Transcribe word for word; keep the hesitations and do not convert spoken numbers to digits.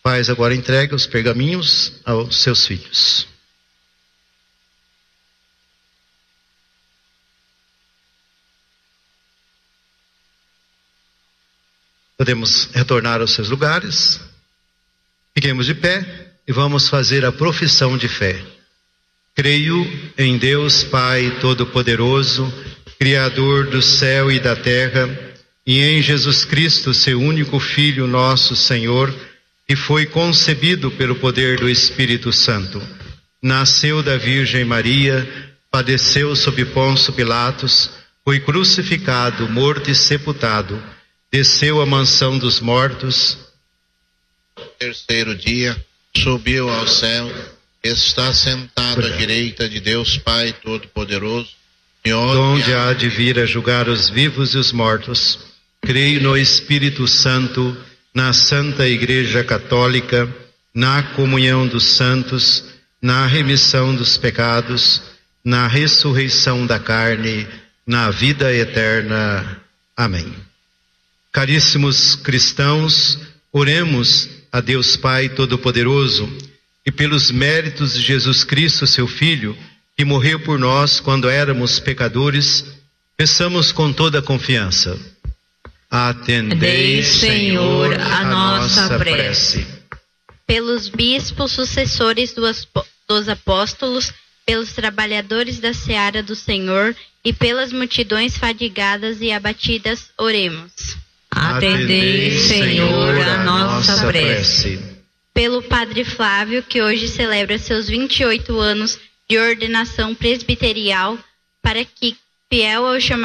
pais agora entreguem os pergaminhos aos seus filhos. Podemos retornar aos seus lugares. Fiquemos de pé e vamos fazer a profissão de fé. Creio em Deus Pai Todo-Poderoso, Criador do céu e da terra, e em Jesus Cristo, seu único Filho, nosso Senhor, que foi concebido pelo poder do Espírito Santo. Nasceu da Virgem Maria, padeceu sob Pôncio Pilatos, foi crucificado, morto e sepultado, desceu à mansão dos mortos. Terceiro dia, subiu ao céu, está sentado à direita de Deus Pai Todo-Poderoso, e onde há de vir a julgar os vivos e os mortos. Creio no Espírito Santo, na Santa Igreja Católica, na comunhão dos santos, na remissão dos pecados, na ressurreição da carne, na vida eterna. Amém. Caríssimos cristãos, oremos a Deus Pai Todo-Poderoso e pelos méritos de Jesus Cristo, seu Filho, que morreu por nós quando éramos pecadores, peçamos com toda a confiança. Atendei, Senhor, a nossa prece. Pelos bispos sucessores dos apóstolos, pelos trabalhadores da seara do Senhor e pelas multidões fadigadas e abatidas, oremos. Atendei, Senhor, a nossa prece. Pelo Padre Flávio, que hoje celebra seus vinte e oito anos de ordenação presbiterial, para que, fiel ao chamado